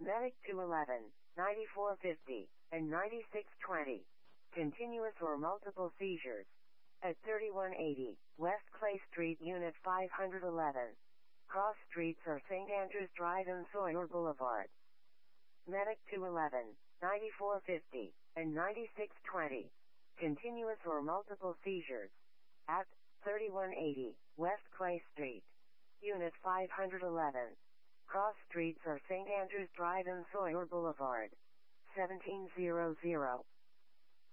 Medic 211, 9450, and 9620. Continuous or multiple seizures. At 3180, West Clay Street, Unit 511. Cross streets are St. Andrews Drive and Sawyer Boulevard. Medic 211, 9450, and 9620. Continuous or multiple seizures. At 3180, West Clay Street. Unit 511. Cross streets are St. Andrews Drive and Sawyer Boulevard. 1700.